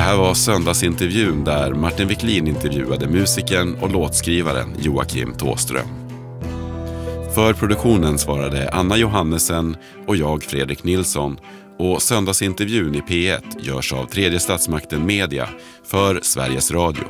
här var söndagsintervjun där Martin Wiklin intervjuade musikern och låtskrivaren Joakim Thåström. För produktionen svarade Anna Johannesen och jag Fredrik Nilsson, och söndagsintervjun i P1 görs av Tredje Statsmakten Media för Sveriges Radio.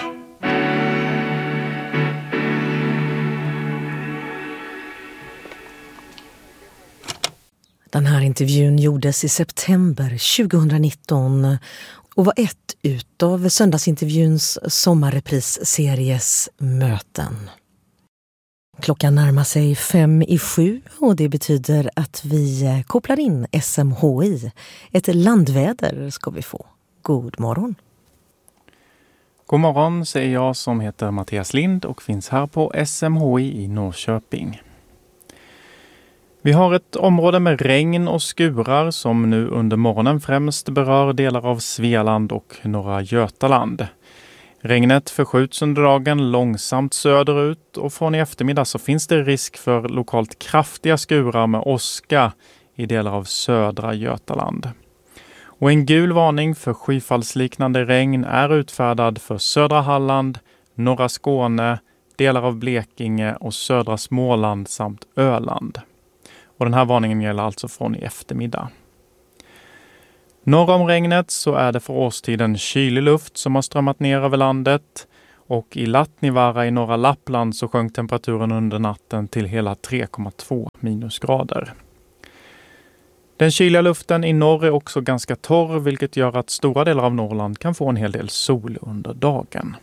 Den här intervjun gjordes i september 2019 och var ett utav söndagsintervjuns sommarreprisseries möten. Klockan närmar sig 6:55 och det betyder att vi kopplar in SMHI. Ett landväder ska vi få. God morgon. God morgon, säger jag som heter Mattias Lind och finns här på SMHI i Norrköping. Vi har ett område med regn och skurar som nu under morgonen främst berör delar av Svealand och norra Götaland. Regnet förskjuts under dagen långsamt söderut och från i eftermiddag så finns det risk för lokalt kraftiga skurar med åska i delar av södra Götaland. Och en gul varning för skyfallsliknande regn är utfärdad för södra Halland, norra Skåne, delar av Blekinge och södra Småland samt Öland. Och den här varningen gäller alltså från i eftermiddag. Norr om regnet så är det för årstiden kylig luft som har strömmat ner över landet. Och i Lattnivaara i norra Lappland så sjönk temperaturen under natten till hela 3,2 minusgrader. Den kyliga luften i norr är också ganska torr, vilket gör att stora delar av Norrland kan få en hel del sol under dagen.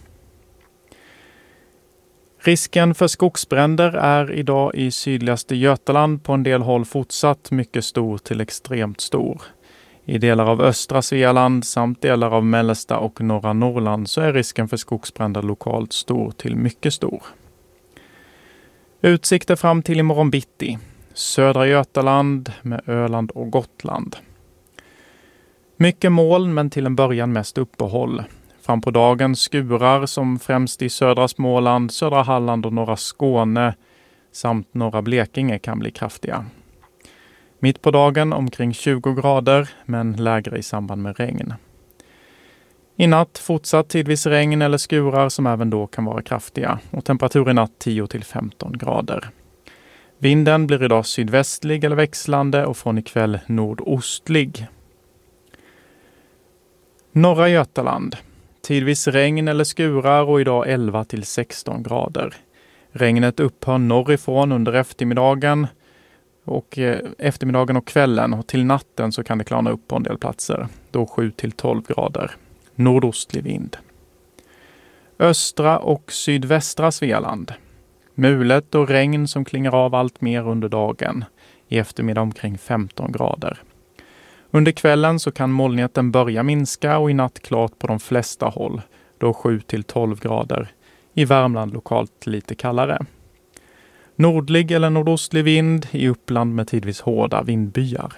Risken för skogsbränder är idag i sydligaste Götaland på en del håll fortsatt mycket stor till extremt stor. I delar av östra Svealand samt delar av mellersta och norra Norrland så är risken för skogsbränder lokalt stor till mycket stor. Utsikter fram till imorgon bitti. Södra Götaland med Öland och Gotland. Mycket moln men till en början mest uppehåll. Fram på dagen skurar som främst i södra Småland, södra Halland och norra Skåne samt norra Blekinge kan bli kraftiga. Mitt på dagen omkring 20 grader men lägre i samband med regn. I natt fortsatt tidvis regn eller skurar som även då kan vara kraftiga och temperatur i natt 10-15 grader. Vinden blir idag sydvästlig eller växlande och från ikväll nordostlig. Norra Götaland. Tidvis regn eller skurar och idag 11-16 grader. Regnet upphör norrifrån under eftermiddagen och kvällen, och till natten så kan det klarna upp på en del platser. Då 7-12 grader. Nordostlig vind. Östra och sydvästra Svealand. Mulet och regn som klingar av allt mer under dagen. I eftermiddag omkring 15 grader. Under kvällen så kan molnigheten börja minska och i natt klart på de flesta håll. Då 7-12 grader. I Värmland lokalt lite kallare. Nordlig eller nordostlig vind i Uppland med tidvis hårda vindbyar.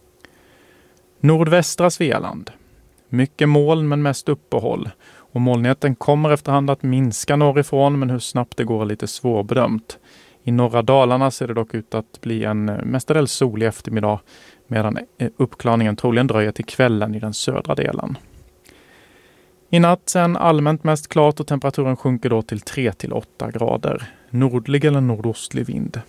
Nordvästra Svealand. Mycket moln men mest uppehåll. Och molnigheten kommer efterhand att minska norrifrån, men hur snabbt det går är lite svårbedömt. I norra Dalarna ser det dock ut att bli en mestadels solig eftermiddag, medan uppklarningen troligen dröjer till kvällen i den södra delen. I natt sen allmänt mest klart och temperaturen sjunker då till 3-8 grader. Nordlig eller nordostlig vind.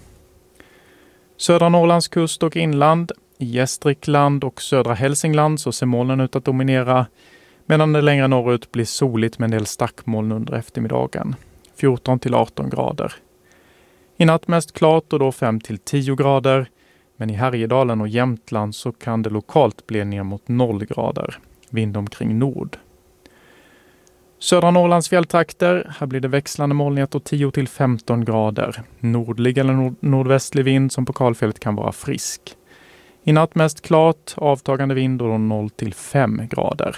Södra Norrlands kust och inland, i Gästrikland och södra Hälsingland så ser molnen ut att dominera, medan det längre norrut blir soligt med en del stackmoln under eftermiddagen. 14-18 grader. I natt mest klart och då 5-10 grader, men i Härjedalen och Jämtland så kan det lokalt bli ner mot 0 grader. Vind omkring nord. Södra Norrlands fjälltrakter, här blir det växlande molnighet och 10-15 grader. Nordlig eller nordvästlig vind som på kalfället kan vara frisk. I natt mest klart, avtagande vind och 0-5 grader.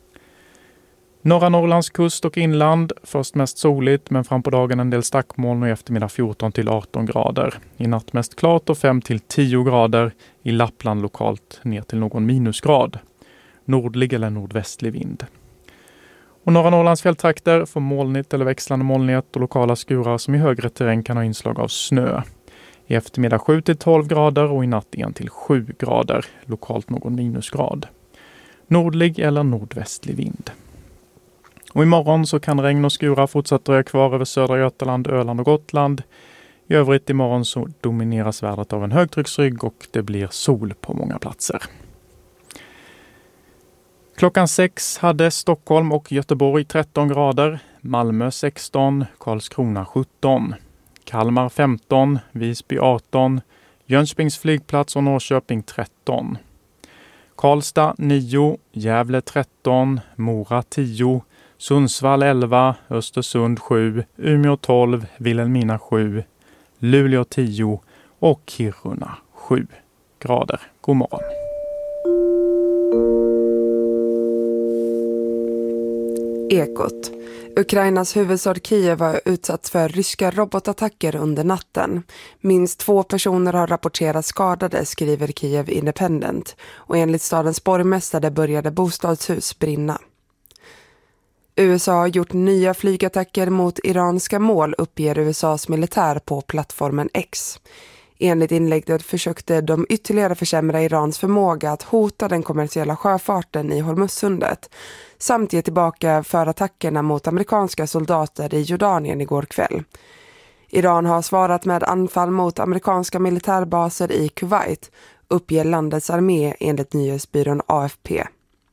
Norra Norrlands kust och inland, först mest soligt men fram på dagen en del stackmoln och i eftermiddag 14-18 grader. I natt mest klart och 5-10 grader, i Lappland lokalt ner till någon minusgrad. Nordlig eller nordvästlig vind. Och norra Norrlands fjälltrakter får molnigt eller växlande molnighet och lokala skurar som i högre terräng kan ha inslag av snö. I eftermiddag 7-12 grader och i natt 1-7 grader, lokalt någon minusgrad. Nordlig eller nordvästlig vind. Och imorgon så kan regn och skurar fortsätta dröja kvar över södra Götaland, Öland och Gotland. I övrigt imorgon så domineras vädret av en högtrycksrygg och det blir sol på många platser. Klockan 6 hade Stockholm och Göteborg 13 grader, Malmö 16, Karlskrona 17, Kalmar 15, Visby 18, Jönköpings flygplats och Norrköping 13. Karlstad 9, Gävle 13, Mora 10, Sundsvall 11, Östersund 7, Umeå 12, Vilhelmina 7, Luleå 10 och Kiruna 7 grader. God morgon. Ekot. Ukrainas huvudstad Kiev har utsatts för ryska robotattacker under natten. Minst 2 personer har rapporterats skadade, skriver Kiev Independent. Och enligt stadens borgmästare började bostadshus brinna. USA har gjort nya flygattacker mot iranska mål, uppger USAs militär på plattformen X. Enligt inlägget försökte de ytterligare försämra Irans förmåga att hota den kommersiella sjöfarten i Hormuzsundet samt ge tillbaka för attackerna mot amerikanska soldater i Jordanien igår kväll. Iran har svarat med anfall mot amerikanska militärbaser i Kuwait, uppger landets armé enligt nyhetsbyrån AFP.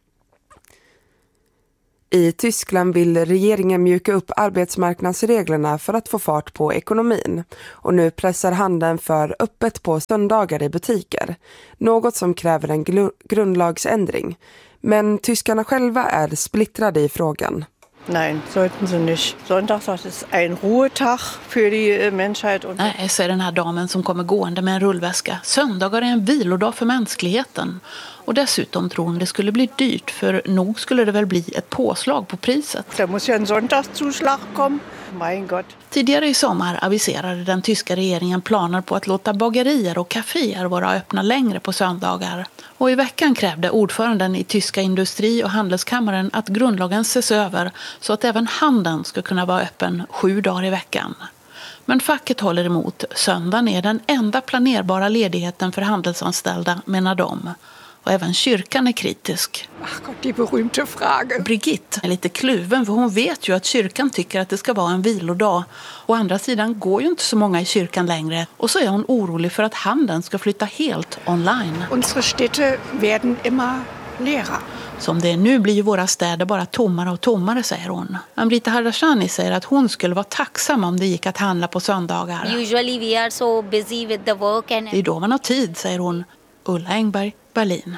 I Tyskland vill regeringen mjuka upp arbetsmarknadsreglerna för att få fart på ekonomin. Och nu pressar handeln för öppet på söndagar i butiker. Något som kräver en grundlagsändring. Men tyskarna själva är splittrade i frågan. Nein, sollten sie nicht. Sonntag ist ein Ruhetag für die Menschheit. Nej, säger den här damen som kommer gående med en rullväska. Söndagar är en vilodag för mänskligheten. Och dessutom tror hon det skulle bli dyrt, för nog skulle det väl bli ett påslag på priset. Det måste ju en Sonntagszuschlag komma. Mein Gott. Tidigare i sommar aviserade den tyska regeringen planer på att låta bagerier och kaféer vara öppna längre på söndagar. Och i veckan krävde ordföranden i tyska industri- och handelskammaren att grundlagen ses över så att även handeln ska kunna vara öppen 7 dagar i veckan. Men facket håller emot. Söndagen är den enda planerbara ledigheten för handelsanställda, menar de. Och även kyrkan är kritisk. Ach Gott, die berühmte Frage. Brigitte är lite kluven, för hon vet ju att kyrkan tycker att det ska vara en vilodag. Å andra sidan går ju inte så många i kyrkan längre. Och så är hon orolig för att handeln ska flytta helt online. Unsere Städte werden immer leerer. Som det är nu blir ju våra städer bara tommare och tommare, säger hon. Amrita Hardashani säger att hon skulle vara tacksam om det gick att handla på söndagar. Usually we are so busy with the work and... Det är då man har tid, säger hon. Ulla Engberg, Berlin.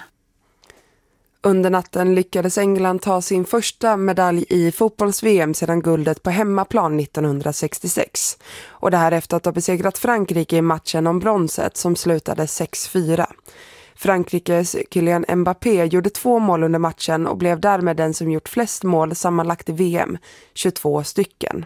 Under natten lyckades England ta sin första medalj i fotbolls-VM sedan guldet på hemmaplan 1966. Och det här efter att ha besegrat Frankrike i matchen om bronset som slutade 6-4. Frankrikes Kylian Mbappé gjorde 2 mål under matchen och blev därmed den som gjort flest mål sammanlagt i VM, 22 stycken.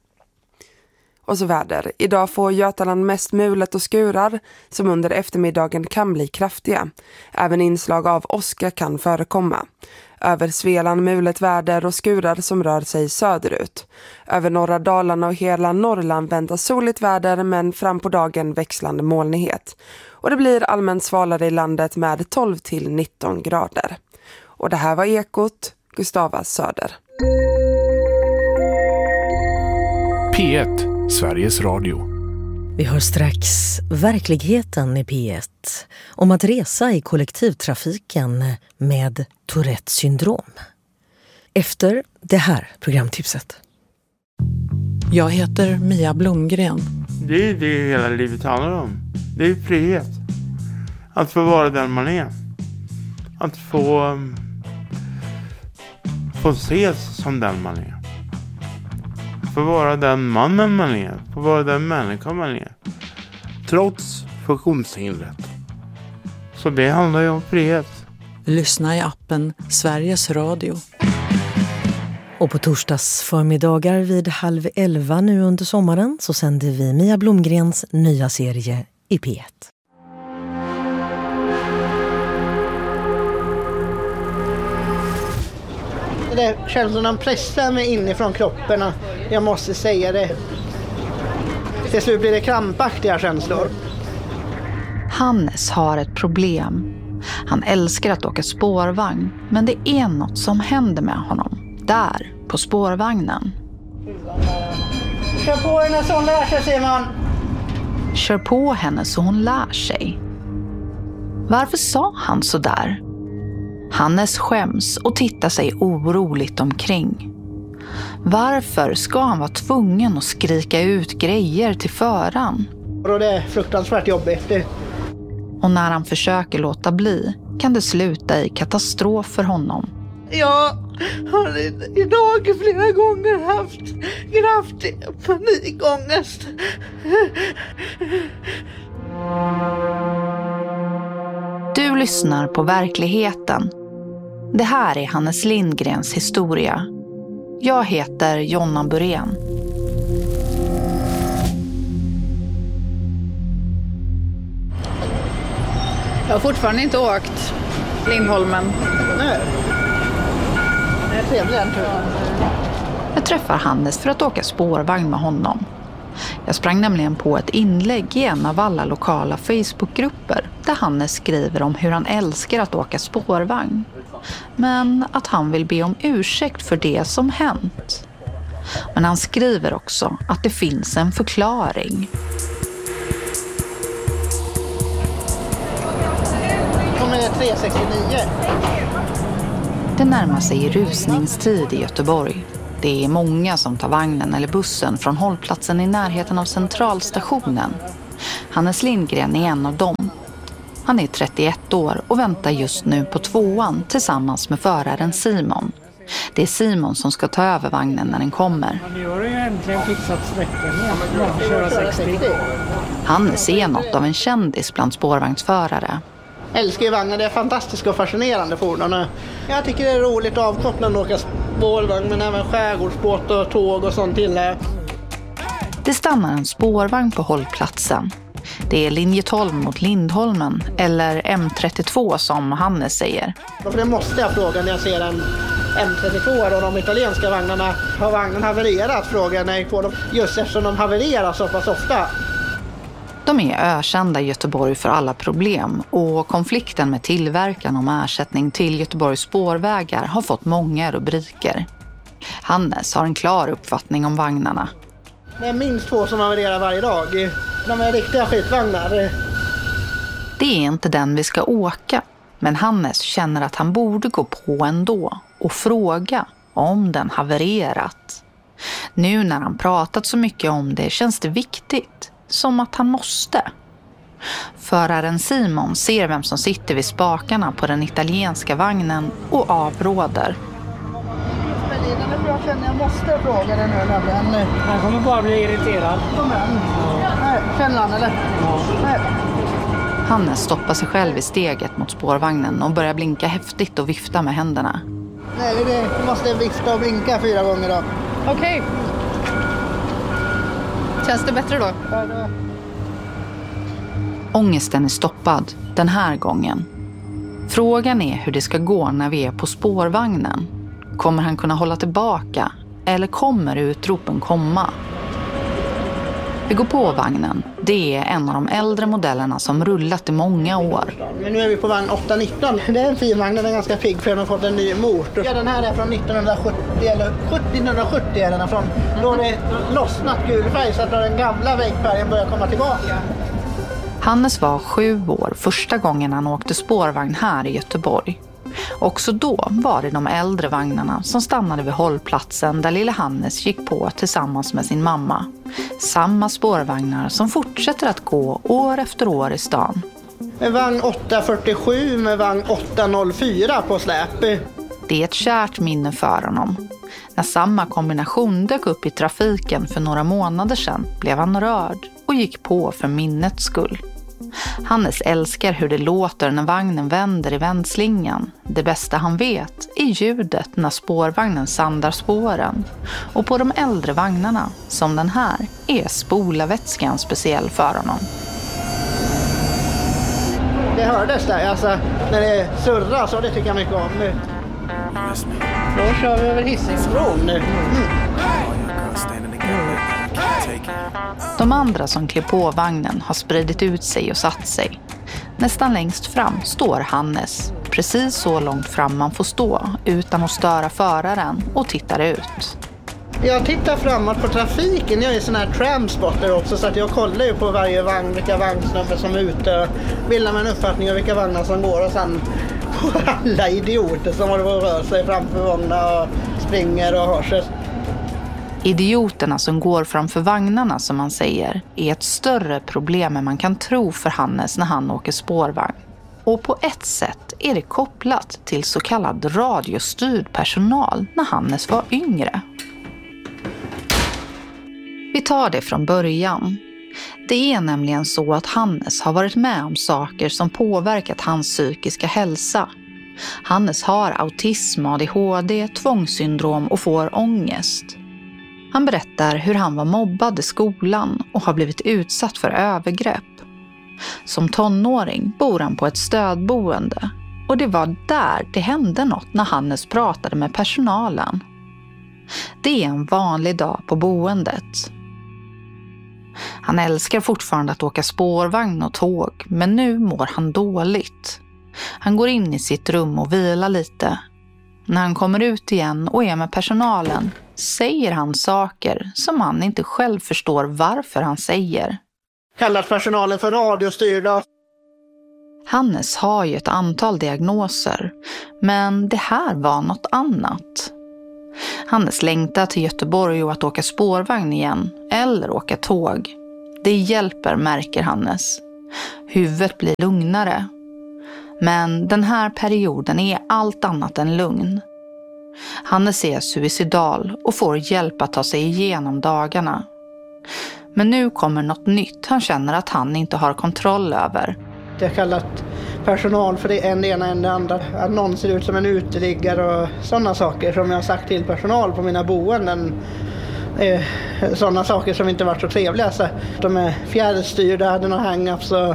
Och så väder. Idag får Götaland mest mulet och skurar som under eftermiddagen kan bli kraftiga. Även inslag av åska kan förekomma. Över Svealand mulet väder och skurar som rör sig söderut. Över norra Dalarna och hela Norrland väntas soligt väder, men fram på dagen växlande molnighet. Och det blir allmänt svalare i landet med 12 till 19 grader. Och det här var Ekot, Gustava Söder. P1, Sveriges Radio. Vi hör strax verkligheten i P1 om att resa i kollektivtrafiken med Tourettes syndrom. Efter det här programtipset. Jag heter Mia Blomgren. Det är det hela livet handlar om. Det är frihet. Att få vara den man är. Att få ses som den man är. Få vara den mannen man är. Få vara den människan man är. Trots funktionshindret. Så det handlar ju om frihet. Lyssna i appen Sveriges Radio. Och på torsdags förmiddagar vid 10:30 nu under sommaren så sänder vi Mia Blomgrens nya serie i P1. Det känslorna pressar mig inifrån kroppen. Jag måste säga det. Till slut blir det krampaktiga känslor. Hannes har ett problem. Han älskar att åka spårvagn, men det är något som händer med honom. där på spårvagnen. Kör på henne så hon lär sig, Simon. Kör på henne så hon lär sig. Varför sa han så där? Hannes skäms och tittar sig oroligt omkring. Varför ska han vara tvungen att skrika ut grejer till föraren? Och det är fruktansvärt jobbigt. Och när han försöker låta bli kan det sluta i katastrof för honom. Jag har idag flera gånger haft kraftig panikångest. Du lyssnar på Verkligheten. Det här är Hannes Lindgrens historia. Jag heter Jonna Burén. Jag har fortfarande inte åkt Lindholmen. Nej. Det är trevligt. Jag träffar Hannes för att åka spårvagn med honom. Jag sprang nämligen på ett inlägg i en av alla lokala Facebookgrupper där Hannes skriver om hur han älskar att åka spårvagn. Men att han vill be om ursäkt för det som hänt. Men han skriver också att det finns en förklaring. Kommer 369. Det närmar sig rusningstid i Göteborg. Det är många som tar vagnen eller bussen från hållplatsen i närheten av centralstationen. Hannes Lindgren är en av dem. Han är 31 år och väntar just nu på 2:an tillsammans med föraren Simon. Det är Simon som ska ta över vagnen när den kommer. Nu har du ju äntligen fixat sträckan igen. Man får köra 60. Hannes är något av en kändis bland spårvagnsförare. Jag älskar ju vagnar, det är fantastiska och fascinerande fordon. Jag tycker det är roligt och avkopplande att åka spårvagn, men även skärgårdsbåt och tåg och sånt till. Det stannar en spårvagn på hållplatsen. Det är linje 12 mot Lindholmen, eller M32 som Hannes säger. För det måste jag fråga när jag ser en M32 och de italienska vagnarna. Har vagnen havererat, frågar när jag på dem, just eftersom de havererar så pass ofta. De är ökända i Göteborg för alla problem och konflikten med tillverkaren om ersättning till Göteborgs spårvägar har fått många rubriker. Hannes har en klar uppfattning om vagnarna. Det är minst 2 som havererar varje dag. De är riktiga skitvagnar. Det är inte den vi ska åka, men Hannes känner att han borde gå på ändå och fråga om den havererat. Nu när han pratat så mycket om det känns det viktigt. Som att han måste. Föraren Simon ser vem som sitter vid spakarna på den italienska vagnen och avråder. Jag känner jag måste fråga den nu nämligen. Han kommer bara bli irriterad. Känner han eller? Ja. Hannes stoppar sig själv i steget mot spårvagnen och börjar blinka häftigt och vifta med händerna. Nej, det måste vifta och blinka 4 gånger då. Okej. Känns det bättre då? Ångesten är stoppad den här gången. Frågan är hur det ska gå när vi är på spårvagnen. Kommer han kunna hålla tillbaka eller kommer utropen komma? Vi går på vagnen. Det är en av de äldre modellerna som rullat i många år. Men nu är vi på vagn 819. Det är en fin vagn, den är ganska pigg för den har fått en ny motor. Ja, den här är från 1970 eller 1970 är den från. Då är det lossnat gul färg så att den gamla vägfärgen börjar komma tillbaka. Hannes var 7 år första gången han åkte spårvagn här i Göteborg. Också då var det de äldre vagnarna som stannade vid hållplatsen där lilla Hannes gick på tillsammans med sin mamma. Samma spårvagnar som fortsätter att gå år efter år i stan. Med vagn 847 med vagn 804 på släp. Det är ett kärt minne för honom. När samma kombination dök upp i trafiken för några månader sedan blev han rörd och gick på för minnets skull. Hannes älskar hur det låter när vagnen vänder i vändslingan. Det bästa han vet är ljudet när spårvagnen sandar spåren. Och på de äldre vagnarna, som den här, är spolarvätskan speciell för honom. Det hördes där, alltså, när det surrar så det tycker jag mycket om nu. Då kör vi över Hisingsbron nu. De andra som klev på vagnen har spridit ut sig och satt sig. Nästan längst fram står Hannes. precis så långt fram man får stå utan att störa föraren och tittar ut. Jag tittar framåt på trafiken. Jag är sån här tramspotter också, så att jag kollar ju på varje vagn, vilka vagnsnummer som är ute, bildar mig en uppfattning om vilka vagnar som går, och sen på alla idioter som håller på att röra sig framför vagnarna och springer och har sig. Idioterna som går framför vagnarna, som man säger, är ett större problem än man kan tro för Hannes när han åker spårvagn. Och på ett sätt är det kopplat till så kallad radiostyrd personal när Hannes var yngre. Vi tar det från början. Det är nämligen så att Hannes har varit med om saker som påverkat hans psykiska hälsa. Hannes har autism, ADHD, tvångssyndrom och får ångest. Han berättar hur han var mobbad i skolan och har blivit utsatt för övergrepp. Som tonåring bor han på ett stödboende, och det var där det hände något när Hannes pratade med personalen. Det är en vanlig dag på boendet. Han älskar fortfarande att åka spårvagn och tåg, men nu mår han dåligt. Han går in i sitt rum och vilar lite. När han kommer ut igen och är med personalen säger han saker som han inte själv förstår varför han säger. Kallat personalen för radiostyrda. Hannes har ju ett antal diagnoser, men det här var något annat. Hannes längtar till Göteborg och att åka spårvagn igen eller åka tåg. Det hjälper, märker Hannes. Huvudet blir lugnare. Men den här perioden är allt annat än lugn. Hannes är suicidal och får hjälp att ta sig igenom dagarna. Men nu kommer något nytt han känner att han inte har kontroll över. Jag har kallat personal för det ena än det andra. Att någon ser ut som en uteliggare och sådana saker som jag har sagt till personal på mina boenden. Sådana saker som inte varit så trevliga. Så de är fjärrstyrda, hade några hang-ups och...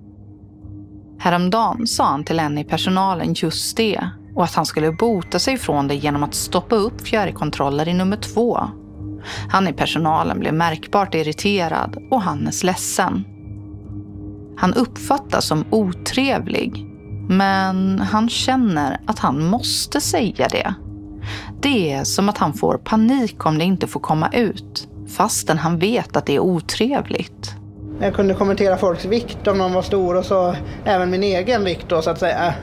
Häromdagen sa han till en i personalen just det, och att han skulle bota sig från det genom att stoppa upp fjärrkontroller i nummer 2. Han i personalen blev märkbart irriterad och Hannes ledsen. Han uppfattas som otrevlig, men han känner att han måste säga det. Det är som att han får panik om det inte får komma ut, fastän han vet att det är otrevligt. Jag kunde kommentera folks vikt om de var stor, och så även min egen vikt då, så att säga.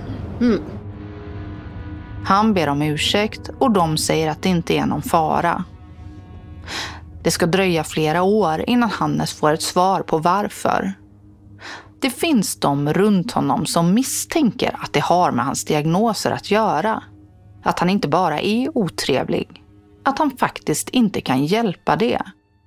Han ber om ursäkt och de säger att det inte är någon fara. Det ska dröja flera år innan Hannes får ett svar på varför. Det finns de runt honom som misstänker att det har med hans diagnoser att göra. Att han inte bara är otrevlig. Att han faktiskt inte kan hjälpa det.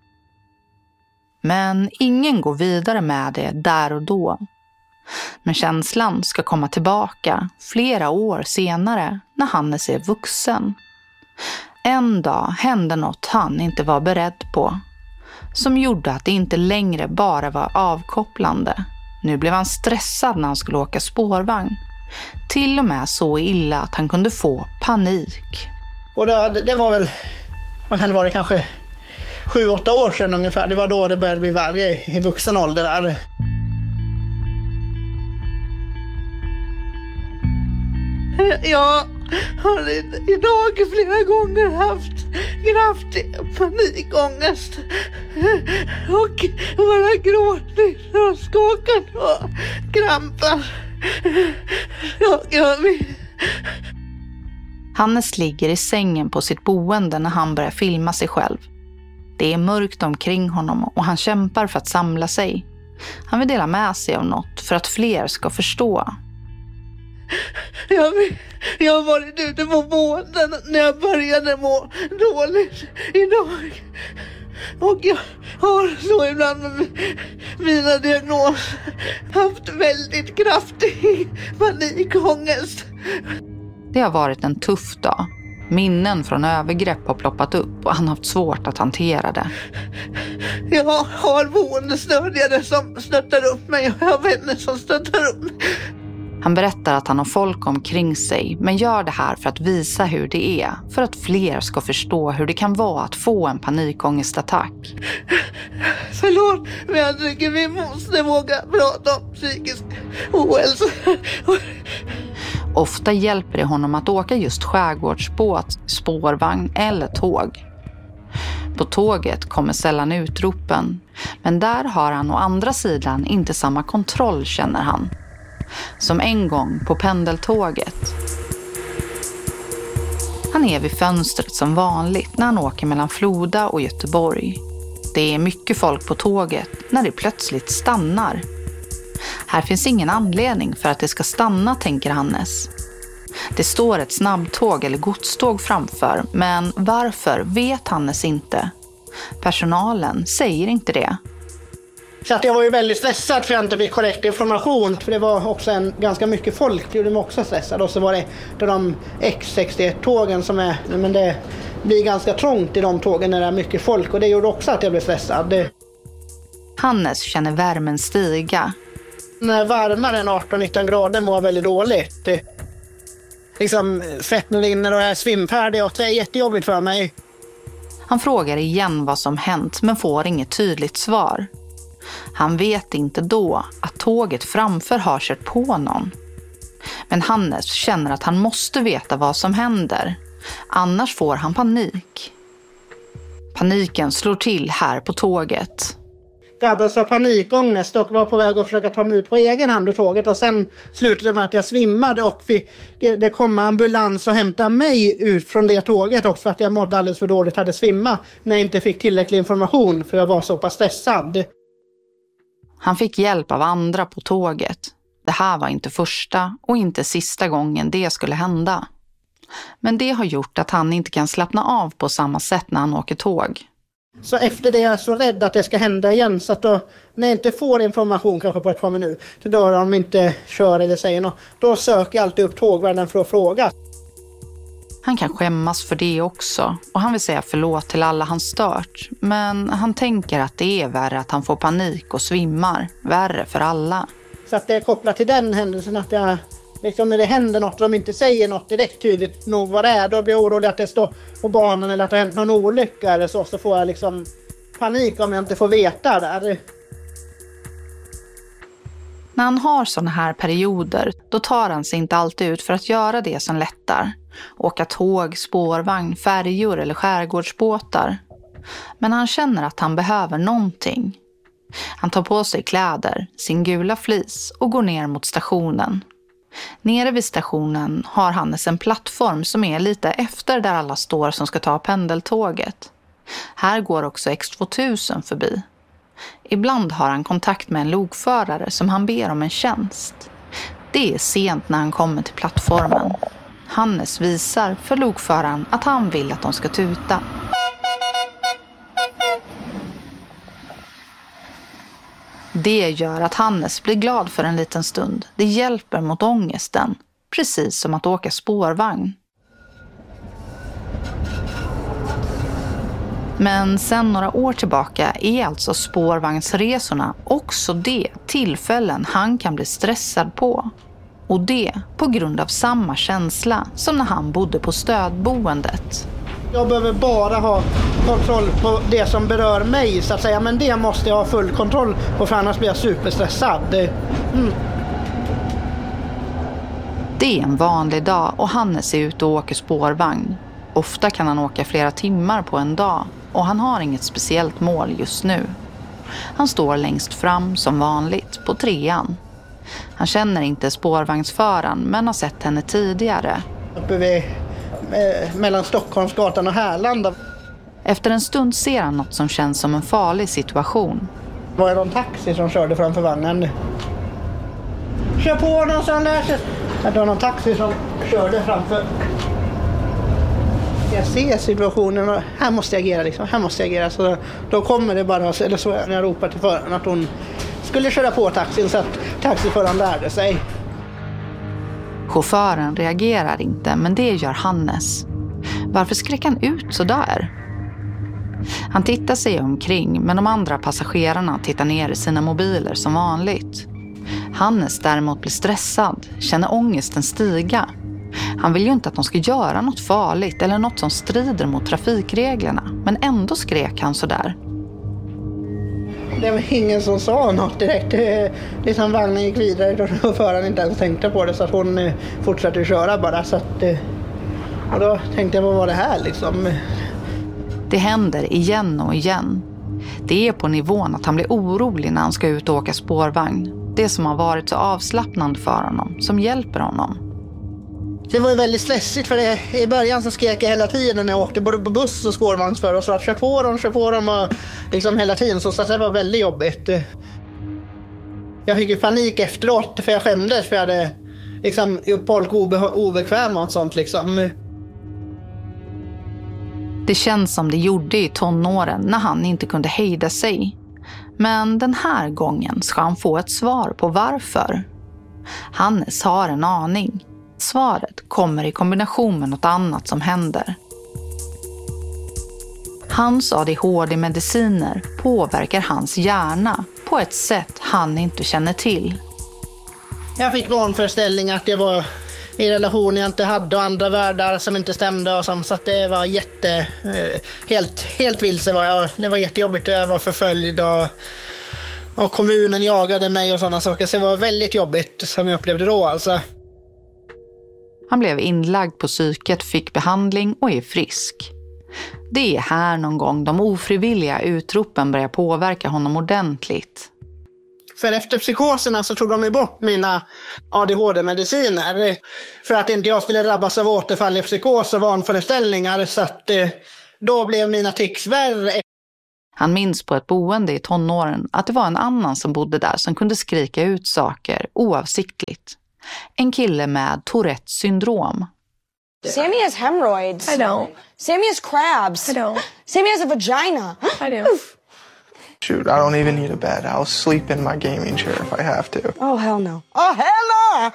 Men ingen går vidare med det där och då. Men känslan ska komma tillbaka flera år senare när Hannes är vuxen. En dag hände något han inte var beredd på. Som gjorde att det inte längre bara var avkopplande. Nu blev han stressad när han skulle åka spårvagn. Till och med så illa att han kunde få panik. Och det var väl, man kan det vara kanske 7-8 år sedan ungefär. Det var då det började bli värre i vuxen ålder där. Jag har idag flera gånger haft kraftig panikångest och bara gråtit och skakat och krampar. Hannes ligger i sängen på sitt boende när han börjar filma sig själv. Det är mörkt omkring honom och han kämpar för att samla sig. Han vill dela med sig av något för att fler ska förstå. Jag har varit ute på båten när jag började må dåligt idag. Och jag har så ibland med mina diagnoser haft väldigt kraftig panikångest. Det har varit en tuff dag. Minnen från övergrepp har ploppat upp och han har haft svårt att hantera det. Jag har boendestödjare som stöttar upp mig och jag har vänner som stöttar upp mig. Han berättar att han har folk omkring sig, men gör det här för att visa hur det är. För att fler ska förstå hur det kan vara att få en panikångestattack. Förlåt, men jag tycker vi måste våga prata om psykisk ohälsa. Ofta hjälper det honom att åka just skärgårdsbåt, spårvagn eller tåg. På tåget kommer sällan utropen, men där har han å andra sidan inte samma kontroll, känner han. Som en gång på pendeltåget. Han är vid fönstret som vanligt när han åker mellan Floda och Göteborg. Det är mycket folk på tåget när det plötsligt stannar. Här finns ingen anledning för att det ska stanna, tänker Hannes. Det står ett snabbtåg eller godståg framför, men varför vet Hannes inte. Personalen säger inte det. Så att jag var ju väldigt stressad för att jag inte fick korrekt information. För det var också ganska mycket folk, det gjorde mig också stressad. Och så var det de X61-tågen som är, men det blir ganska trångt i de tågen när det är mycket folk. Och det gjorde också att jag blev stressad. Hannes känner värmen stiga. När varmare än 18-19 grader var väldigt dåligt. Liksom svetten rinner och jag är svimfärdig och det är jättejobbigt för mig. Han frågar igen vad som hänt men får inget tydligt svar. Han vet inte då att tåget framför har kört på någon. Men Hannes känner att han måste veta vad som händer. Annars får han panik. Paniken slår till här på tåget. Drabbades av panikångest och var på väg att försöka ta mig ut på egen hand ur tåget. Och sen slutade det med att jag svimmade och det kom ambulans och hämtade mig ut från det tåget också för att jag mådde alldeles för dåligt, hade svimmat när jag inte fick tillräcklig information för jag var så pass stressad. Han fick hjälp av andra på tåget. Det här var inte första och inte sista gången det skulle hända. Men det har gjort att han inte kan slappna av på samma sätt när han åker tåg. Så efter det är jag så rädd att det ska hända igen. Så att då, när jag inte får information kanske på ett par minuter, då de inte kör eller säger något, då söker jag alltid upp tågvärden för att fråga. Han kan skämmas för det också och han vill säga förlåt till alla han stört. Men han tänker att det är värre att han får panik och svimmar. Värre för alla. Så att det är kopplat till den händelsen att jag, liksom när det händer något och de inte säger något direkt tydligt nog vad det är, då blir jag orolig att det står på banan eller att det har hänt någon olycka eller så får jag liksom panik om jag inte får veta där. När han har såna här perioder, då tar han sig inte alltid ut för att göra det som lättar. Åka tåg, spårvagn, färjor eller skärgårdsbåtar. Men han känner att han behöver någonting. Han tar på sig kläder, sin gula flis och går ner mot stationen. Nere vid stationen har Hannes en plattform som är lite efter där alla står som ska ta pendeltåget. Här går också X2000 förbi. Ibland har han kontakt med en lokförare som han ber om en tjänst. Det är sent när han kommer till plattformen. Hannes visar för lokföraren att han vill att de ska tuta. Det gör att Hannes blir glad för en liten stund. Det hjälper mot ångesten, precis som att åka spårvagn. Men sen några år tillbaka är alltså spårvagnsresorna också det tillfällen han kan bli stressad på. Och det på grund av samma känsla som när han bodde på stödboendet. Jag behöver bara ha kontroll på det som berör mig så att säga. Men det måste jag ha full kontroll på för annars blir jag superstressad. Det är en vanlig dag och Hannes är ute och åker spårvagn. Ofta kan han åka flera timmar på en dag och han har inget speciellt mål just nu. Han står längst fram som vanligt på 3:an. Han känner inte spårvagnsföraren men har sett henne tidigare. Uppe vid, mellan Stockholmsgatan och Härlanda. Efter en stund ser han något som känns som en farlig situation. Var det någon taxi som körde framför vagnen? Kör på någon sån där. Det var någon taxi som körde framför. Jag ser situationen och här måste jag agera liksom. Här måste jag agera. Så då kommer det bara, eller så när jag ropar till föraren att hon skulle köra på taxin så att taxiföraren lärde sig. Chauffören reagerar inte, men det gör Hannes. Varför skrek han ut så där? Han tittar sig omkring, men de andra passagerarna tittar ner i sina mobiler som vanligt. Hannes däremot blir stressad, känner ångesten stiga. Han vill ju inte att de ska göra något farligt eller något som strider mot trafikreglerna, men ändå skrek han så där. Det var ingen som sa något direkt. Det som vagnen gick vidare och föraren inte ens tänkte på det, så att hon fortsatte köra bara. Så att, och då tänkte jag, vad var det här liksom? Det händer igen och igen. Det är på nivån att han blir orolig när han ska ut och åka spårvagn. Det som har varit så avslappnande för honom, som hjälper honom. Det var ju väldigt stressigt, för i början så skrek jag hela tiden när jag åkte både på buss och spårvagnsför. Och så att kör på dem och liksom hela tiden. Så det var väldigt jobbigt. Jag fick ju panik efteråt, för jag skämdes, för jag hade liksom gjort folk obekväma och sånt liksom. Det känns som det gjorde i tonåren när han inte kunde hejda sig. Men den här gången ska han få ett svar på varför. Hannes har en aning. Svaret kommer i kombination med något annat som händer. Hans ADHD-mediciner påverkar hans hjärna på ett sätt han inte känner till. Jag fick vanföreställning att jag var i relationer jag inte hade och andra världar som inte stämde och så att det var helt vilse var jag. Det var jättejobbigt, jag var förföljd och kommunen jagade mig och sådana saker, så det var väldigt jobbigt som jag upplevde då alltså. Han blev inlagd på psyket, fick behandling och är frisk. Det är här någon gång de ofrivilliga utropen börjar påverka honom ordentligt. För efter psykoserna så tog de bort mina ADHD-mediciner för att inte jag skulle drabbas av återfall i psykos och vanföreställningar, så att då blev mina tics värre. Han minns på ett boende i tonåren att det var en annan som bodde där som kunde skrika ut saker oavsiktligt. En kille med Tourettes syndrom. Sammy has hemorrhoids. I don't. Sammy has crabs. I don't. Sammy has a vagina. I do. Shoot, I don't even need a bed. I'll sleep in my gaming chair if I have to. Oh, hell no. Oh, hell no!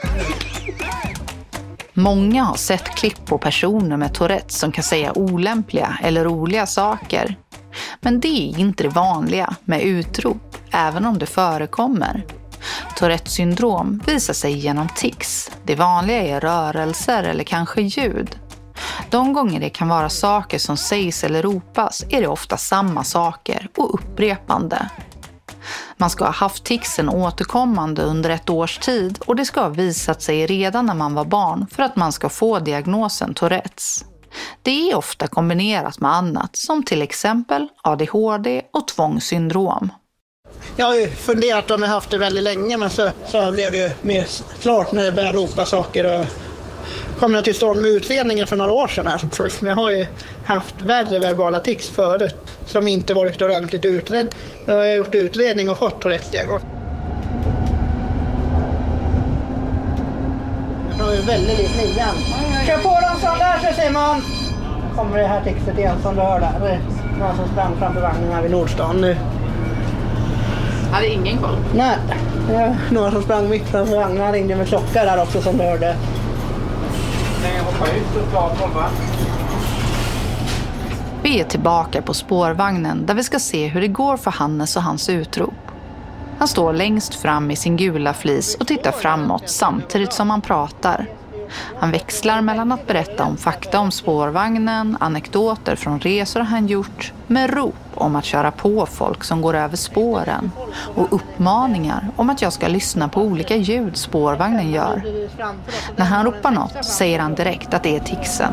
Många har sett klipp på personer med Tourettes som kan säga olämpliga eller roliga saker. Men det är inte det vanliga med utrop, även om det förekommer. Tourettes syndrom visar sig genom tics. Det vanliga är rörelser eller kanske ljud. De gånger det kan vara saker som sägs eller ropas är det ofta samma saker och upprepande. Man ska ha haft ticsen återkommande under ett års tid och det ska ha visat sig redan när man var barn för att man ska få diagnosen Tourettes. Det är ofta kombinerat med annat som till exempel ADHD och tvångssyndrom. Jag har ju funderat om jag haft det väldigt länge, men så blev det ju mer klart när det började ropa saker och kom jag till stånd med utredningen för några år sedan här. Men jag har ju haft värre verbala tics förut som inte varit ordentligt utredd. Jag har gjort utredning och fått rätt diagnos. Jag har ju väldigt lite nian. Kör på dem som lär sig, Simon! Kommer det här ticset igen som du hör där. Det är någon som sprang framför vagnen här vid Nordstan nu. Hade ingen koll? Nej, det var några som sprang mitt framför vagnen. Han ringde med klocka där också som du hörde. Vi är tillbaka på spårvagnen där vi ska se hur det går för Hannes och hans utrop. Han står längst fram i sin gula flis och tittar framåt samtidigt som han pratar. Han växlar mellan att berätta om fakta om spårvagnen, anekdoter från resor han gjort, med rop om att köra på folk som går över spåren och uppmaningar om att jag ska lyssna på olika ljud spårvagnen gör. När han ropar något säger han direkt att det är ticsen.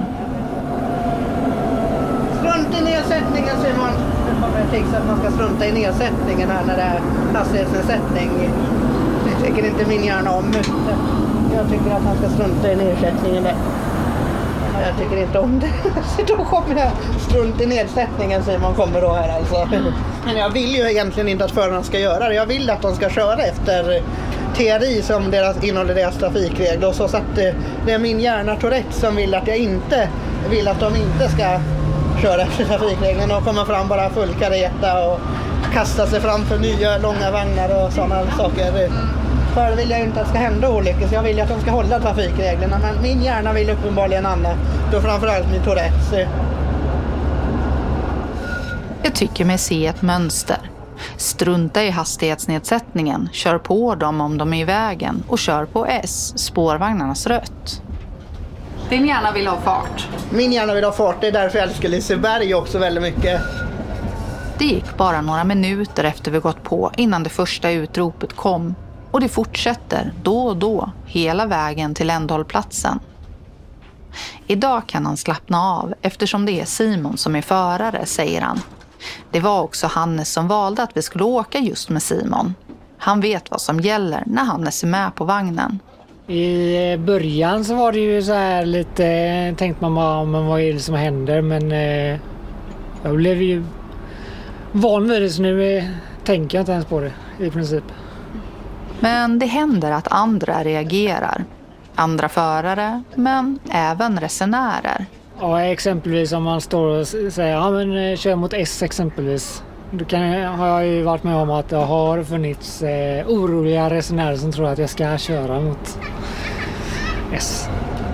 Strunt i nedsättningen, Simon. Nu kommer det tics att man ska strunta i nedsättningen här när det är hastighetsnedsättning. Det tycker inte min hjärna om. Jag tycker att han ska strunta i nedsättningen där. Jag tycker inte om det. Så då kommer jag strunt i nedsättningen, Simon kommer då här alltså. Men jag vill ju egentligen inte att förarna ska göra det. Jag vill att de ska köra efter teori som innehåller deras trafikregler. Så att det är min hjärna Tourette som vill att jag inte vill att de inte ska köra efter trafikreglerna och komma fram bara fullkareta och kasta sig fram för nya långa vagnar och sådana saker. För vill jag inte att det ska hända olyckor, så jag vill att de ska hålla trafikreglerna. Men min hjärna vill uppenbarligen annat. Då framförallt min Tourettes. Jag tycker mig se ett mönster. Strunta i hastighetsnedsättningen, kör på dem om de är i vägen och kör på S, spårvagnarnas rött. Din hjärna vill ha fart. Min hjärna vill ha fart, det är därför jag älskar Liseberg också väldigt mycket. Det gick bara några minuter efter vi gått på innan det första utropet kom. Och det fortsätter då och då hela vägen till ändhållplatsen. Idag kan han slappna av eftersom det är Simon som är förare, säger han. Det var också Hannes som valde att vi skulle åka just med Simon. Han vet vad som gäller när Hannes är med på vagnen. I början så var det ju så här lite, tänkte man vad är det som händer, men jag blev ju van vid det, så nu tänker jag inte ens på det i princip. Men det händer att andra reagerar. Andra förare, men även resenärer. Ja, exempelvis om man står och säger ja men kör mot S exempelvis. Då har jag ju varit med om att det har funnits oroliga resenärer som tror att jag ska köra mot S.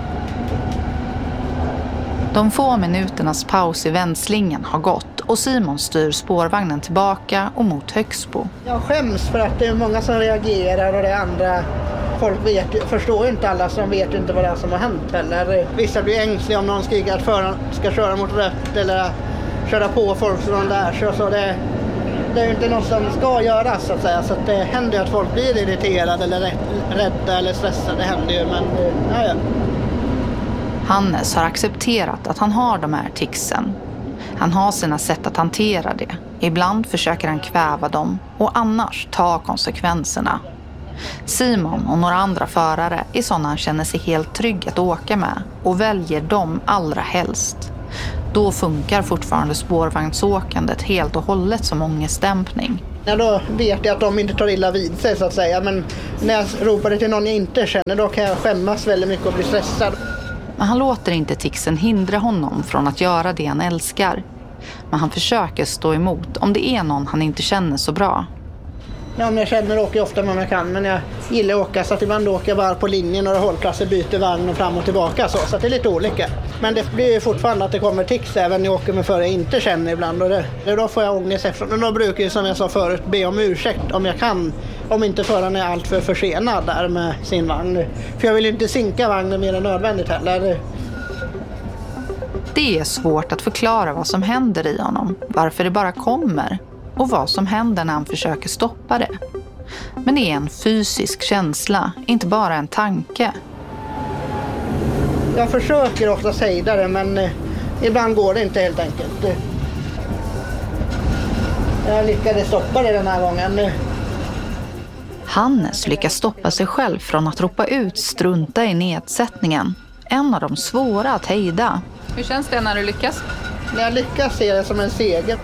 De få minuternas paus i vändslingan har gått och Simon styr spårvagnen tillbaka och mot Högsbo. Jag skäms för att det är många som reagerar och det är andra. Folk förstår inte, alla som vet inte vad det är som har hänt heller. Vissa blir ängsliga om någon skriker att föraren ska köra mot rött eller köra på folk som lär sig. Så det är ju inte något som ska göras så att säga. Så att det händer att folk blir irriterade eller rädda eller stressade. Det händer ju, men ja. Hannes har accepterat att han har de här ticsen. Han har sina sätt att hantera det. Ibland försöker han kväva dem och annars ta konsekvenserna. Simon och några andra förare är sådana han känner sig helt trygg att åka med och väljer dem allra helst. Då funkar fortfarande spårvagnsåkandet helt och hållet som ångestdämpning. Ja, då vet jag att de inte tar illa vid sig så att säga, men när jag ropar det till någon jag inte känner då kan jag skämmas väldigt mycket och bli stressad. Men han låter inte ticsen hindra honom från att göra det han älskar. Men han försöker stå emot om det är någon han inte känner så bra. Ja, men jag känner åker jag ofta när jag kan, men jag gillar att åka så att ibland åker jag bara på linjen och hållplatser byter vagn och fram och tillbaka så att det är lite olika. Men det blir ju fortfarande att det kommer tics även när jag åker med förare jag inte känner ibland och då får jag ångest efteråt. Och då brukar jag som jag sa förut be om ursäkt om jag kan, om inte föraren är allt för försenad där med sin vagn. För jag vill ju inte sinka vagnen mer än nödvändigt heller. Det är svårt att förklara vad som händer i honom, varför det bara kommer. Och vad som händer när han försöker stoppa det. Men det är en fysisk känsla, inte bara en tanke. Jag försöker ofta säga det, men ibland går det inte helt enkelt. Jag lyckades stoppa det den här gången. Hannes lyckas stoppa sig själv från att ropa ut strunta i nedsättningen. En av de svåra att hejda. Hur känns det när du lyckas? När jag lyckas ser det som en seger.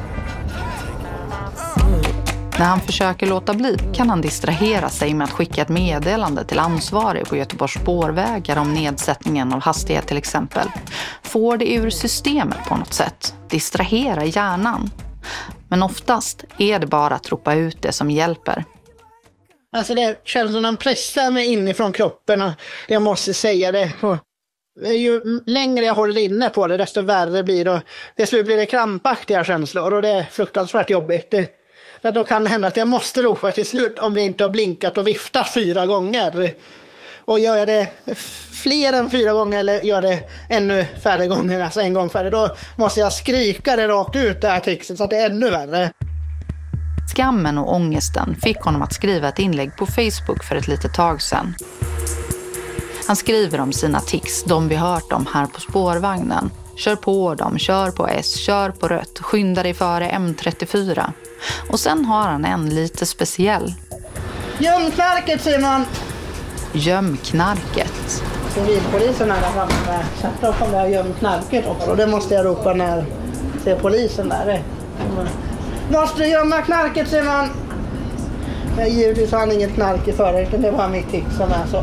När han försöker låta bli kan han distrahera sig med att skicka ett meddelande till ansvarig på Göteborgs spårvägar om nedsättningen av hastighet till exempel. Får det ur systemet på något sätt. Distrahera hjärnan. Men oftast är det bara att ropa ut det som hjälper. Alltså det känns som att den pressar mig inifrån kroppen. Jag måste säga det. Ju längre jag håller inne på det desto värre blir det. Till slut blir det krampaktiga känslor och det är fruktansvärt jobbigt. Då kan det hända att jag måste ropa till slut om det inte har blinkat och viftat 4 gånger. Och gör jag det fler än 4 gånger eller gör det ännu färre gånger, alltså en gång färre, då måste jag skrika det rakt ut det här texten så att det är ännu värre. Skammen och ångesten fick honom att skriva ett inlägg på Facebook för ett litet tag sedan. Han skriver om sina tics, de vi hört om här på spårvagnen. Kör på dem, kör på S, kör på rött, skynda dig före M34. Och sen har han en lite speciell. Göm knarket, Simon! Göm knarket. Civilpolisen är där framme. Så då kommer jag göm knarket också. Och det måste jag ropa när jag ser polisen där. Måste du gömma knarket, Simon? Men givetvis har han inget knark i förra, det var mitt tips som är så.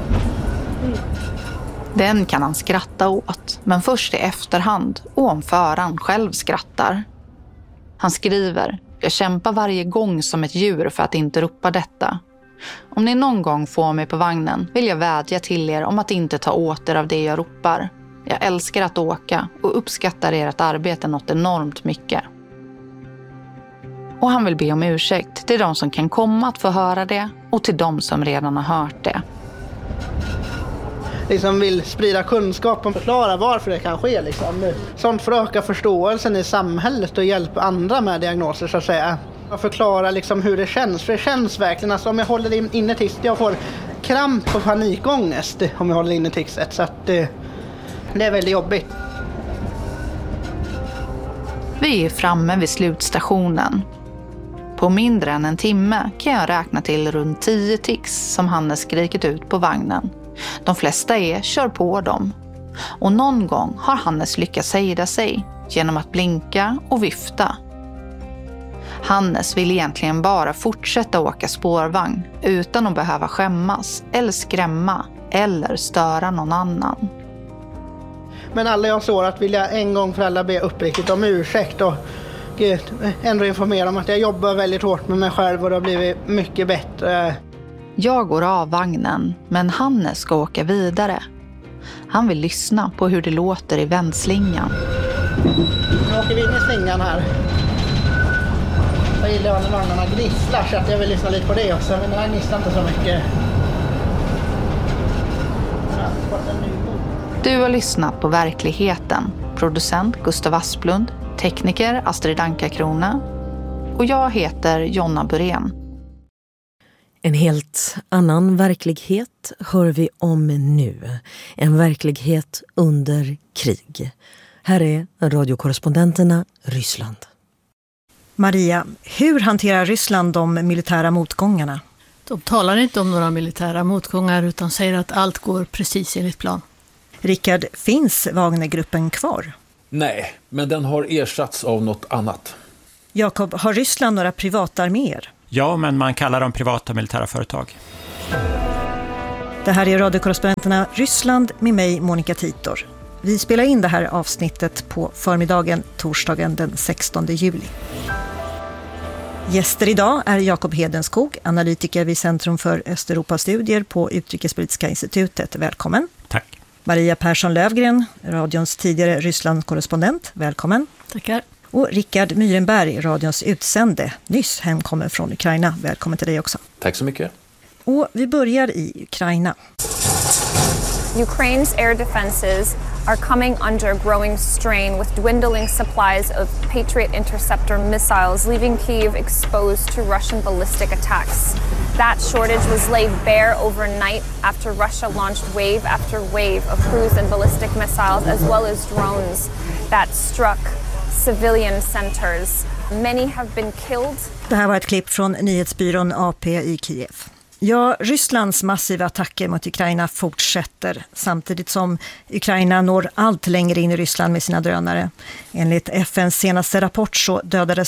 Den kan han skratta åt, men först i efterhand och om föraren själv skrattar. Han skriver, jag kämpar varje gång som ett djur för att inte ropa detta. Om ni någon gång får mig på vagnen vill jag vädja till er om att inte ta åter av det jag ropar. Jag älskar att åka och uppskattar ert arbete något enormt mycket. Och han vill be om ursäkt till de som kan komma att få höra det och till de som redan har hört det. liksom vill sprida kunskap och förklara varför det kan ske. Liksom. Sånt för att öka förståelsen i samhället och hjälpa andra med diagnoser så att säga. Och förklara liksom hur det känns. För det känns verkligen, alltså, om jag håller inne tics, jag får kramp och panikångest om jag håller inne ticset. Så att det är väldigt jobbigt. Vi är framme vid slutstationen. På mindre än en timme kan jag räkna till runt 10 tics som Hannes skrikit ut på vagnen. De flesta kör på dem. Och någon gång har Hannes lyckats hejda sig genom att blinka och vifta. Hannes vill egentligen bara fortsätta åka spårvagn utan att behöva skämmas eller skrämma eller störa någon annan. Men alla jag såg att vilja en gång för alla be uppriktigt om ursäkt och ändå informera om att jag jobbar väldigt hårt med mig själv och det har blivit mycket bättre. Jag går av vagnen, men Hannes ska åka vidare. Han vill lyssna på hur det låter i vändslingan. Nu åker vi in i slingan här. Jag gillar när vagnarna gnisslar så att jag vill lyssna lite på det också. Men den här gnisslar inte så mycket. Du har lyssnat på Verkligheten. Producent Gustav Asplund, tekniker Astrid Anka-Krona och jag heter Jonna Burén. En helt annan verklighet hör vi om nu. En verklighet under krig. Här är radiokorrespondenterna Ryssland. Maria, hur hanterar Ryssland de militära motgångarna? De talar inte om några militära motgångar utan säger att allt går precis enligt plan. Rickard, finns Wagnergruppen kvar? Nej, men den har ersatts av något annat. Jakob, har Ryssland några privatarméer? Ja, men man kallar dem privata militära företag. Det här är radiokorrespondenterna Ryssland med mig, Monica Titor. Vi spelar in det här avsnittet på förmiddagen, torsdagen den 16 juli. Gäster idag är Jakob Hedenskog, analytiker vid Centrum för Östeuropastudier på Utrikespolitiska institutet. Välkommen. Tack. Maria Persson Lövgren, radions tidigare Ryssland-korrespondent. Välkommen. Tackar. Och Rickard Myrenberg, radions utsände, nyss hemkommen från Ukraina. Välkommen till dig också. Tack så mycket. Och vi börjar i Ukraina. Ukraine's air defenses are coming under growing strain with dwindling supplies of Patriot interceptor missiles, leaving Kyiv exposed to Russian ballistic attacks. That shortage was laid bare overnight after Russia launched wave after wave of cruise and ballistic missiles, as well as drones that struck civilian centers. Many have been killed. Det här var ett klipp från nyhetsbyrån AP i Kiev. Ja, Rysslands massiva attacker mot Ukraina fortsätter samtidigt som Ukraina når allt längre in i Ryssland med sina drönare. Enligt FNs senaste rapport så dödades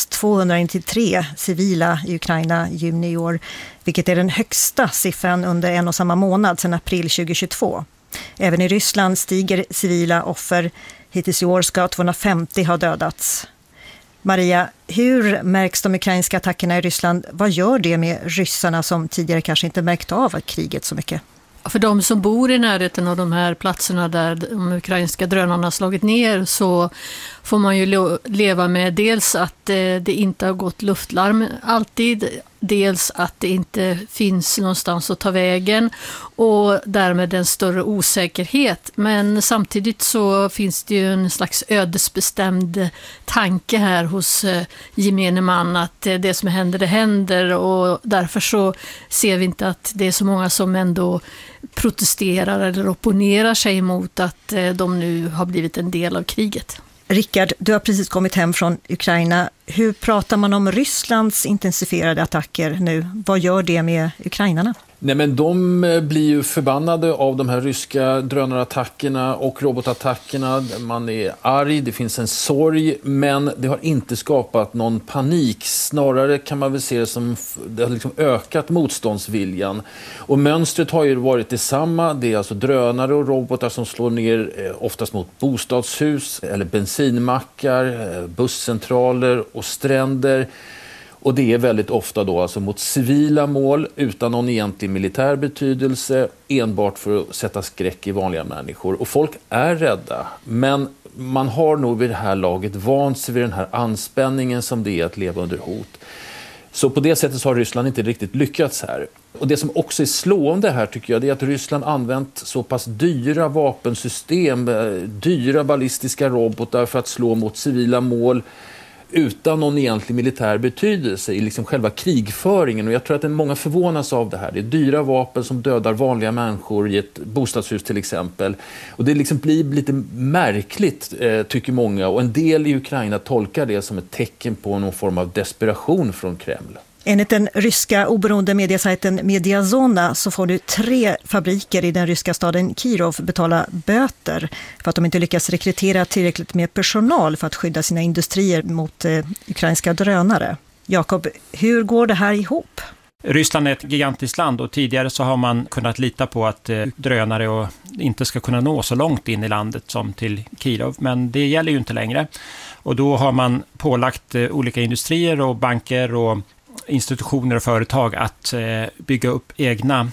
293 civila i Ukraina i juni i år, vilket är den högsta siffran under en och samma månad sedan april 2022. Även i Ryssland stiger civila offer. Hittills i år ska 250 ha dödats. Maria, hur märks de ukrainska attackerna i Ryssland? Vad gör det med ryssarna som tidigare kanske inte märkt av kriget så mycket? För de som bor i närheten av de här platserna där de ukrainska drönarna slagit ner så får man ju leva med dels att det inte har gått luftlarm alltid, dels att det inte finns någonstans att ta vägen och därmed en större osäkerhet. Men samtidigt så finns det ju en slags ödesbestämd tanke här hos gemene man att det som händer, det händer, och därför så ser vi inte att det är så många som ändå protesterar eller opponerar sig mot att de nu har blivit en del av kriget. Rickard, du har precis kommit hem från Ukraina. Hur pratar man om Rysslands intensifierade attacker nu? Vad gör det med ukrainarna? Nej, men de blir ju förbannade av de här ryska drönarattackerna och robotattackerna. Man är arg, det finns en sorg, men det har inte skapat någon panik. Snarare kan man väl se det som det har liksom ökat motståndsviljan. Och mönstret har ju varit detsamma. Det är alltså drönare och robotar som slår ner oftast mot bostadshus eller bensinmackar, busscentraler och stränder. Och det är väldigt ofta då alltså mot civila mål utan någon egentlig militär betydelse, enbart för att sätta skräck i vanliga människor. Och folk är rädda, men man har nog vid det här laget vant sig vid den här anspänningen som det är att leva under hot. Så på det sättet så har Ryssland inte riktigt lyckats här. Och det som också är slående här tycker jag, det är att Ryssland använt så pass dyra vapensystem, dyra ballistiska robotar för att slå mot civila mål utan någon egentlig militär betydelse i liksom själva krigföringen. Och jag tror att många förvånas av det här. Det är dyra vapen som dödar vanliga människor i ett bostadshus till exempel. Och det liksom blir lite märkligt tycker många. Och en del i Ukraina tolkar det som ett tecken på någon form av desperation från Kreml. Enligt den ryska oberoende mediasajten Mediazona så får nu 3 fabriker i den ryska staden Kirov betala böter för att de inte lyckas rekrytera tillräckligt med personal för att skydda sina industrier mot ukrainska drönare. Jakob, hur går det här ihop? Ryssland är ett gigantiskt land och tidigare så har man kunnat lita på att drönare inte ska kunna nå så långt in i landet som till Kirov. Men det gäller ju inte längre. Och då har man pålagt olika industrier och banker och institutioner och företag att bygga upp egna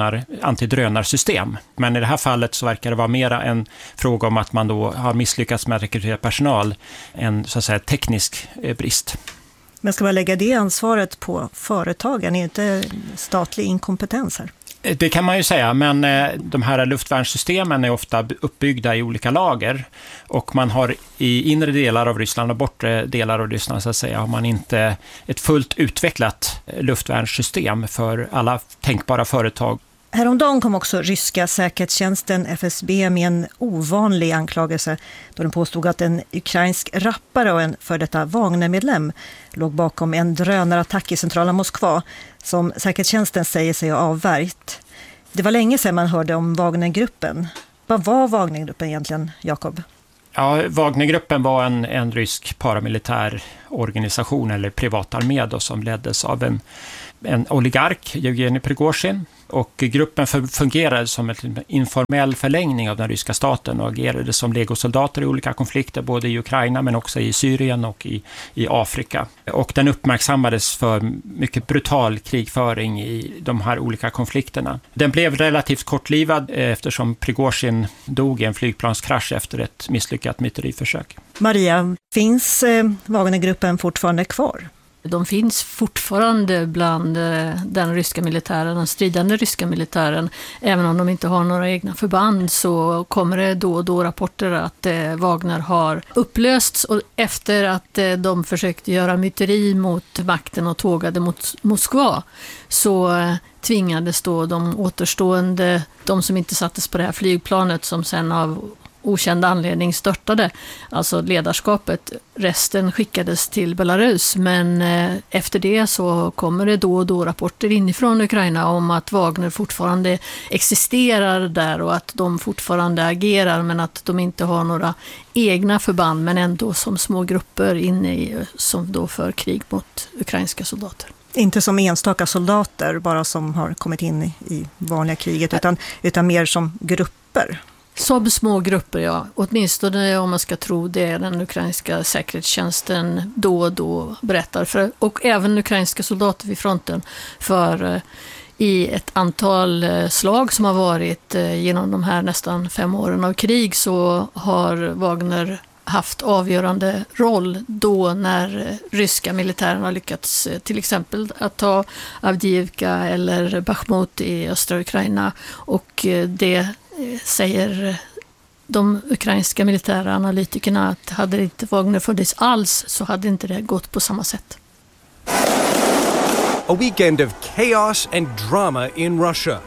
antidrönarsystem. Men i det här fallet så verkar det vara mera en fråga om att man då har misslyckats med att rekrytera personal, en så att säga teknisk brist. Men ska man lägga det ansvaret på företagen? Är inte statlig inkompetens här? Det kan man ju säga, men de här luftvärnssystemen är ofta uppbyggda i olika lager och man har i inre delar av Ryssland och bortre delar av Ryssland så att säga har man inte ett fullt utvecklat luftvärnssystem för alla tänkbara företag. Häromdagen kom också ryska säkerhetstjänsten FSB med en ovanlig anklagelse då den påstod att en ukrainsk rappare och en för detta Wagner-medlem låg bakom en drönarattack i centrala Moskva som säkerhetstjänsten säger sig ha avvärjt. Det var länge sedan man hörde om Wagnergruppen. Vad var Wagnergruppen egentligen, Jakob? Ja, Wagnergruppen var en rysk paramilitär organisation eller privatarmé då, som leddes av en oligark, Yevgeny Prigozhin. Och gruppen fungerade som en informell förlängning av den ryska staten och agerade som legosoldater i olika konflikter, både i Ukraina men också i Syrien och i Afrika. Och den uppmärksammades för mycket brutal krigföring i de här olika konflikterna. Den blev relativt kortlivad eftersom Prigozhin dog i en flygplanskrasch efter ett misslyckat myteriförsök. Maria, finns Wagnergruppen fortfarande kvar? De finns fortfarande bland den ryska militären, den stridande ryska militären. Även om de inte har några egna förband så kommer det då och då rapporter att Wagner har upplösts och efter att de försökte göra myteri mot makten och tågade mot Moskva så tvingades då de återstående, de som inte sattes på det här flygplanet som sen av okänd anledning störtade, alltså ledarskapet. Resten skickades till Belarus, men efter det så kommer det då och då rapporter inifrån Ukraina om att Wagner fortfarande existerar där och att de fortfarande agerar men att de inte har några egna förband men ändå som små grupper inne i, som då för krig mot ukrainska soldater. Inte som enstaka soldater bara som har kommit in i vanliga kriget utan mer som grupper. Som små grupper, ja. Åtminstone om man ska tro det den ukrainska säkerhetstjänsten då och då berättar. Och även ukrainska soldater vid fronten. För i ett antal slag som har varit genom de här nästan 5 åren av krig så har Wagner haft avgörande roll då när ryska militären har lyckats till exempel att ta Avdiivka eller Bakhmut i östra Ukraina och det säger de ukrainska militära analytikerna att hade inte Wagner funnits alls så hade inte det gått på samma sätt. A weekend of chaos and drama in Russia.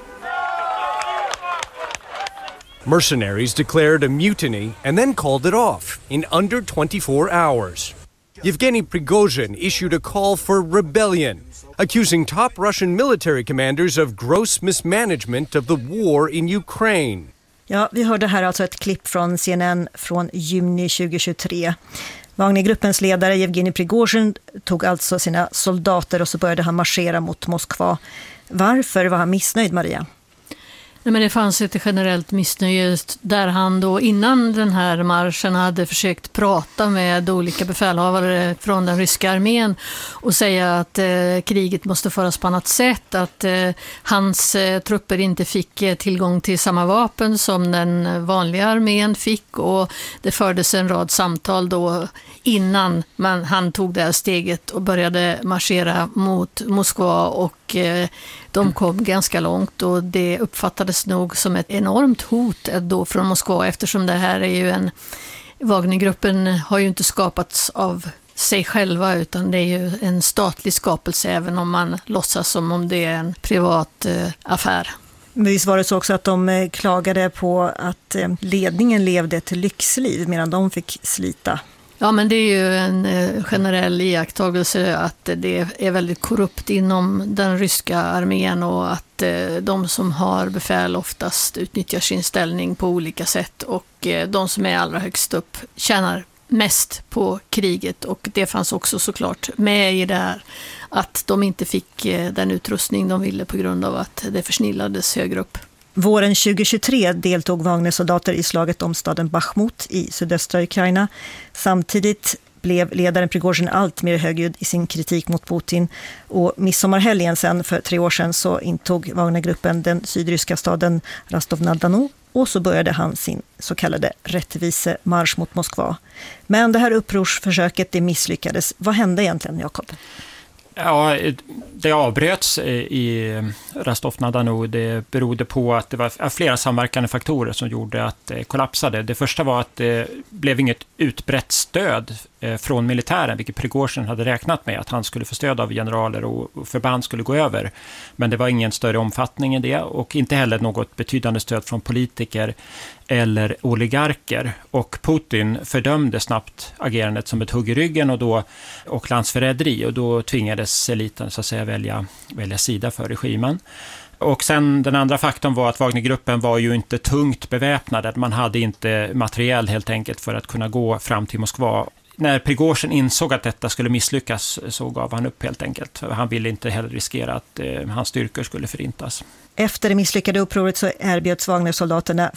Mercenaries declared a mutiny and then called it off in under 24 hours. Yevgeny Prigozhin issued a call for rebellion, accusing top Russian military commanders of gross mismanagement of the war in Ukraine. Ja, vi hörde här alltså ett klipp från CNN från juni 2023. Wagnergruppens ledare Yevgeny Prigozhin tog alltså sina soldater och så började han marschera mot Moskva. Varför var han missnöjd, Maria? Nej, men det fanns ett generellt missnöje där han då innan den här marschen hade försökt prata med olika befälhavare från den ryska armén och säga att kriget måste föras på annat sätt, att hans trupper inte fick tillgång till samma vapen som den vanliga armén fick, och det fördes en rad samtal då innan han tog det här steget och började marschera mot Moskva, och de kom ganska långt och det uppfattades nog som ett enormt hot då från Moskva, eftersom det här är ju Wagnergruppen har ju inte skapats av sig själva, utan det är ju en statlig skapelse, även om man låtsas som om det är en privat affär. Visst var det så också att de klagade på att ledningen levde ett lyxliv medan de fick slita? Ja, men det är ju en generell iakttagelse att det är väldigt korrupt inom den ryska armén, och att de som har befäl oftast utnyttjar sin ställning på olika sätt, och de som är allra högst upp tjänar mest på kriget, och det fanns också såklart med i det här att de inte fick den utrustning de ville på grund av att det försnillades högre upp. Våren 2023 deltog Wagner-soldater i slaget om staden Bachmut i sydöstra Ukraina. Samtidigt blev ledaren Prigozjin allt mer högljudd i sin kritik mot Putin. Och midsommarhelgen sen för 3 år sedan så intog Wagnergruppen den sydryska staden Rostov-na-Don, och så började han sin så kallade rättvisemarsch mot Moskva. Men det här upprorsförsöket det misslyckades. Vad hände egentligen, Jakob? Ja, det avbröts i Rostov-na-Don. Det berodde på att det var flera samverkande faktorer som gjorde att det kollapsade. Det första var att det blev inget utbrett stöd från militären, vilket Prigozjin hade räknat med, att han skulle få stöd av generaler och förband skulle gå över. Men det var ingen större omfattning i det, och inte heller något betydande stöd från politiker eller oligarker. Och Putin fördömde snabbt agerandet som ett hugg i ryggen och landsförräderi, och då tvingades eliten så att säga välja sida för regimen. Och sen den andra faktorn var att Wagnergruppen var ju inte tungt beväpnad. Man hade inte materiell helt enkelt för att kunna gå fram till Moskva. När Prigozjin insåg att detta skulle misslyckas så gav han upp helt enkelt. Han ville inte heller riskera att hans styrkor skulle förintas. Efter det misslyckade upproret så erbjöds Wagner-soldaterna